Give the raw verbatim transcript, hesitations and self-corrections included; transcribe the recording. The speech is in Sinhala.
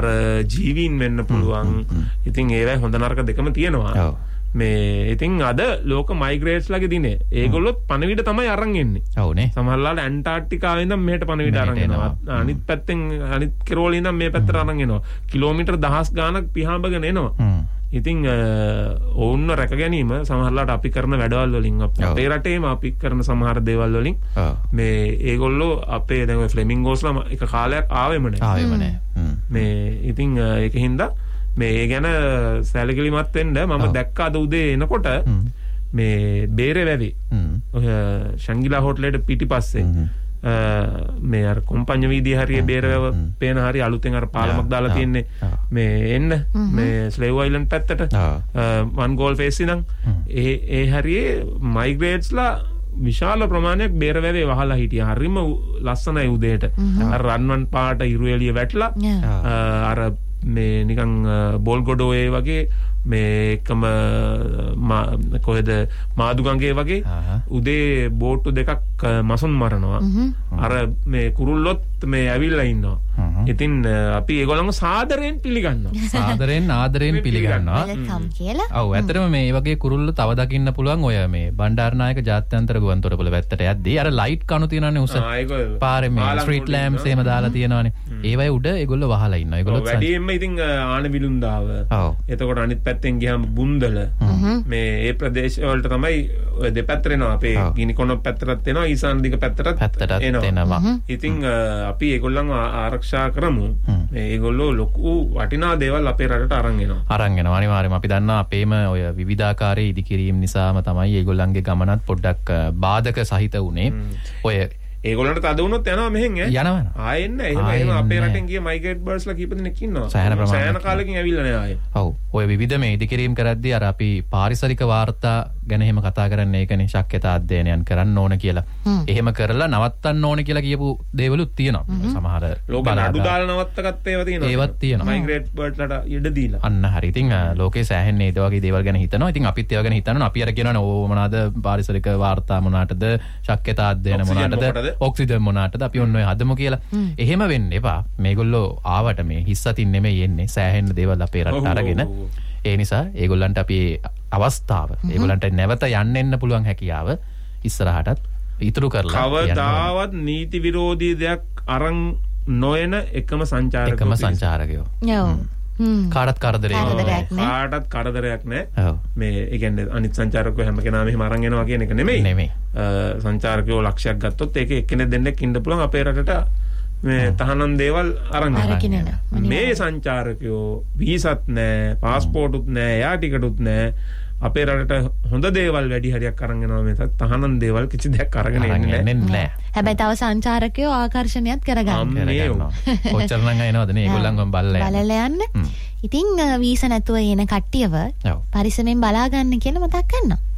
සමහර ජීවීන් වෙන්න පුළුවන්. ඉතින් ඒවයි හොඳ නරක දෙකම තියෙනවා. මේ ඉතින් අද ලෝක මයිග්‍රේට්ස් ලගේ දිනේ ඒගොල්ලොත් පණවිඩ තමයි අරන් එන්නේ. ඔව්නේ. සමහරලාට ඇන්ටාර්ක්ටිකාවෙන් ඉඳන් මෙහෙට පණවිඩ අරන් එනවා. අනිත් පැත්තෙන් අනිත් කෙරෝල ඉඳන් මේ පැත්තට අරන් එනවා. කිලෝමීටර් දහස් ගාණක් පිහාඹගෙන එනවා. ඉතින් ඔවුන්ව රැක ගැනීම සමහරලාට අපි කරන වැඩවල් වලින් අපේ රටේම අපි කරන සමහර දේවල් වලින් මේ ඒගොල්ලෝ අපේ දැන් ඔය ෆ්ලෙමින්ගෝස්ලා එක කාලයක් ආවෙම නැහැ. ආවෙම නැහැ. මේ ඉතින් ඒකින්ද මේ ඒ ගැන සැලකිලිමත් වෙන්න මම දැක්කා අද උදේ එනකොට මේ බේරේ වැවේ ඔය ශංගිලා හෝටලෙට පිටිපස්සේ මේ අර කොම්පඤ්ඤ වීදියේ හරිය බේරවැව පේන හරිය අලුතෙන් අර පාලමක් දාලා තියෙන්නේ මේ එන්න මේ ස්ලේව් අයිලන්ඩ් පැත්තට වන් ගෝල් ෆේස් ඉඳන් ඒ ඒ හරියේ මයිග්‍රේට්ස්ලා විශාල ප්‍රමාණයක් බේරවැවේ වහලා හිටියා. හරිම ලස්සනයි උදේට. අර රන්වන් පාට ඉරු එළිය වැටලා අර මේ නිකන් බෝල් ගොඩෝ ඒ වගේ මේ එකම කොහෙද මාදුගංගේ වගේ උදේ බෝට්ටු දෙකක් මසුන් මරනවා. අර මේ කුරුල්ලොත් මේ ඇවිල්ලා ඉන්නවා. ඉතින් අපි ඒගොල්ලන්ව සාදරයෙන් පිළිගන්නවා. සාදරයෙන් ආදරයෙන් පිළිගන්නවා. වෙල්කම් කියලා. ඔව් ඇත්තටම මේ වගේ කුරුල්ල තව දකින්න පුළුවන් ඔය මේ බණ්ඩාරනායක ජාත්‍යන්තර ගුවන්තොටුපළ පැත්තට යද්දී අර ලයිට් කණු තියෙනවානේ උස. පාරේ මේ ස්ට්‍රීට් ලෑම්ප්ස් එහෙම දාලා තියෙනවානේ. ඒවයි උඩ ඒගොල්ලෝ වහලා ඉන්නවා. ඒගොල්ලොත් වැඩියෙන්ම ඉතින් ආන විලුන්දාව. එතකොට අනිත් පැත්තෙන් ගියාම බුන්දල මේ ඒ ප්‍රදේශ වලට තමයි ඔය දෙපැත්තට එනවා. අපේ ගිනිකොන පැත්තටත් එනවා ඊසාන දිග පැත්තටත් එනවා. ඉතින් අපි ඒගොල්ලන්ව ආරක්ෂා කරමු. මේ ඒගොල්ලෝ ලොකු වටිනා දේවල් අපේ රටට අරන් එනවා. අරන් එනවා අනිවාර්යයෙන්ම. අපි දන්නවා අපේම ඔය විවිධාකාරයේ ඉදිකිරීම නිසාම තමයි ඒගොල්ලන්ගේ ගමනත් පොඩ්ඩක් බාධක සහිත වුනේ. ඔය ඒගොල්ලන්ට තද වුණොත් යනවා මෙහෙන් ඈ යනවා ආයෙ එන්න එහෙම එහෙම අපේ රටෙන් ගිය මයිග්‍රේට් බර්ඩ්ස්ලා කීප දෙනෙක් ඉන්නවා සෑහෙන කාලෙකින් ඇවිල්ලා නෑ ආයෙ. ඔව් ඔය විවිධ මේ ඉදිකිරීම කරද්දී අර අපි පාරිසරික වාර්තා ගැන එහෙම කතා කරන්නේ ඒකනේ ශක්්‍යතා අධ්‍යයනයන් කරන්න ඕන කියලා. එහෙම කරලා නවත්තන්න ඕන කියලා කියපු දේවලුත් තියෙනවා. සමහර ලෝක නඩු දාලා නවත්තගත්ත ඒවා තියෙනවා. ඒවත් තියෙනවා. මයිග්‍රේට් බර්ඩ්ස්ලාට ඉඩ දීලා. අන්න හරි. ඉතින් ලෝකේ සෑහෙන්නේ ඒ වගේ දේවල් ගැන හිතනවා. ඉතින් අපිත් ඒවා ගැන හිතනවා. අපි අර කියනවනේ ඕ මොනවාද පාරිසරික වාර්තා මොනකටද ශක්්‍යතා අධ්‍යයන මොනකටද ඔක්සිජන් මොනකටද අපි ඔන්න ඔය හදමු කියලා. එහෙම වෙන්න එපා. මේගොල්ලෝ ආවට මේ හිස්සතින් නෙමෙයි එන්නේ. සෑහෙන්න දේවල් අපේ රටට අරගෙන. ඒ නිසා ඒගොල්ලන්ට අපි අවස්ථාව ඒගොල්ලන්ට නැවත යන්න එන්න පුළුවන් හැකියාව ඉස්සරහටත් ඉතුරු කරලා කවදාවත් නීති විරෝධී දෙයක් අරන් නොයන එකම සංචාරකයෝ එකම සංචාරකයෝ. ඔව්. කාටත් කරදරයක් නෑ. කාටත් කරදරයක් නෑ. මේ ඒ කියන්නේ අනිත් සංචාරකයෝ හැම කෙනාම එහෙම අරන් එනවා කියන එක නෙමෙයි. නෙමෙයි. සංචාරකයෝ ලක්ෂයක් ගත්තොත් ඒකේ එක්කෙනෙක් දෙන්නෙක් ඉන්න පුළුවන් අපේ රටට මේ තහනම් දේවල් අරන් යනවා. මේ සංචාරකයෝ වීසත් නෑ, පාස්පෝර්ටුත් නෑ, එයා ටිකටුත් නෑ. අපේ රටට හොඳ දේවල් වැඩි හරියක් අරන් එනවා මේ තහනම් දේවල් කිසි දෙයක් අරගෙන එන්නේ නෑ. හැබැයි තව සංචාරකයෝ ආකර්ෂණයත් කරගන්න. කොච්චර නම් එනවද නේ ඒගොල්ලන්ගම බලලා යන්න. බලලා යන්න. ඉතින් වීසා නැතුව එන කට්ටියව පරිස්සමෙන් බලා ගන්න කියලා මතක් කරනවා.